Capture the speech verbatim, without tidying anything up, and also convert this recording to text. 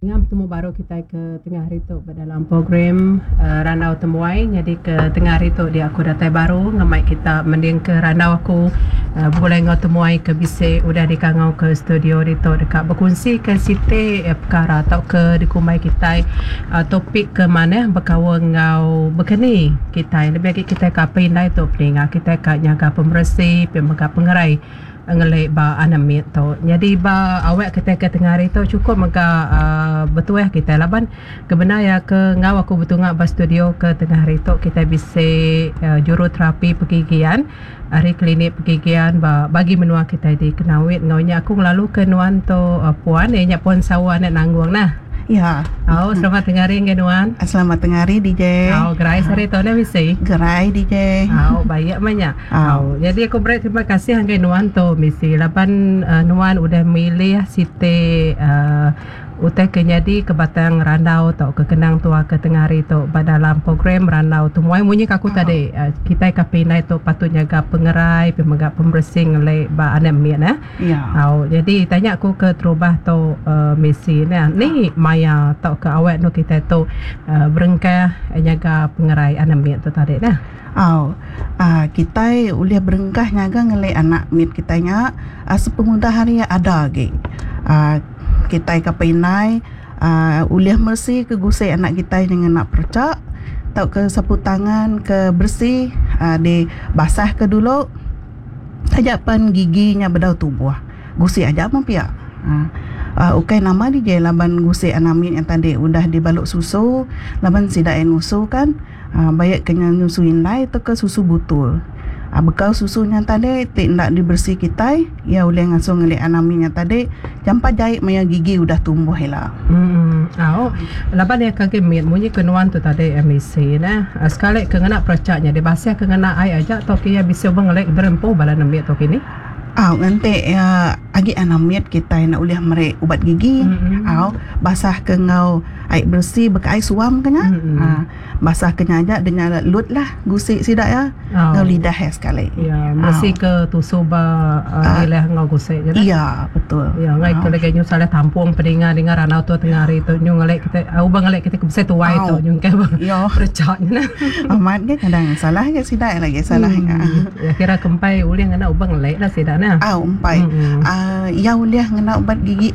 Dengan bertemu baru kita ke tengah hari tu dalam program uh, Ranau Temuai. Jadi ke tengah hari tu dia aku datai baru ngamai kita mending ke ranau aku uh, boleh ngau temuai ke bisik udah dikangau ke studio di tu dekat berkongsi ke site eh, perkara atau ke dikumai kita uh, topik ke mana berkawa ngau berkeni kita lebih lagi kita ka pindai tu peninga kita ka nyaga pembersih pemaga pengerai ngelek ba anamit tu. Jadi ba awak kita ke tengah hari tu cukup maka uh, betul ya kita laban kebenar ya ke ngau aku betul ngak ba studio ke tengah hari tu kita bisa uh, juruterapi pergigian hari klinik pergigian ba bagi menua kita di Kenawit ngaunya aku ngelalu ke nuan tu uh, puan eh nyak puan sawan nak nanggung nah. Ya. Oh, selamat tengah hari ke nuan. Selamat tengah hari D J. Oh, gerai hari tu nak misi. Gerai D J. Oh, banyak banyak. Oh, jadi aku beri terima kasih hanggai nuan tu misi. Lapan uh, nuan udah milih site uh, utai kenyadi ke Batang Ranau atau ke Kenang tua ke tengah hari tu dalam program Ranau Temuai munyi kaku oh. tadi uh, kita kapinai tu patut jaga pengerai pemegang pembersih ngelai ba anemia nah. Ya. Oh, jadi tanya aku ke terubah tu uh, misi nah. Ni maya tau ke awak nu kita tu uh, berengkah jaga pengerai anemia tu tadi nah. Oh, uh, kita boleh berengkah nyaga ngelai anak mit kita nya uh, sepengudah hari ada lagi. Uh, kita kapinai uh, uliah mersi ke gusai anak kita dengan nak percak tau ke sapu tangan ke bersih uh, di basah ke dulu tajapan giginya bedau tubuh gusai aja apa pia uh, uh, ukai nama di je laban gusai anamin yang tadi udah dibaluk susu laban sidain usu kan uh, banyak kena nyusuin lai tu ke susu butul. Uh, bekal susunya tadi tidak dibersih kita ya boleh ngasuh ngelik anaminya tadi jampa jahit maya gigi udah tumbuh lah. Hmm. Oh, laban ya kage mit munyi kenuan tu tadi M C nah. Sekali kengena percaknya dibasih kengena ai aja to kia bisa bengelek berempuh balan mit to kini. Ah, nanti ya agi anamit kita nak uliah merek ubat gigi. Mm-hmm. Ah, basah ke ngau air bersih bekai suam kena. Mm-hmm. Ah, basah kena aja dengan lut lah gusik sidak ya. Oh. Ngau lidah ya sekali. Ya, mesti ah. ke tusu ba uh, ilah ngau gusik je. Iya, betul. Ya, ngai ke lagi nyu salah tampung pedinga dengar ranau tu tengah hari tu nyu ngelek kita au bang ngelek kita ke tuai tu nyu ke bang. Ya, percaknya nah. Amat ke kadang salah ke sidak lagi salah. Hmm. Ya kira kempai uliah ngana ubang ngelek lah sidak nah. Ah, umpai. Mm-hmm. Ah, ya uliah ngena ubat gigi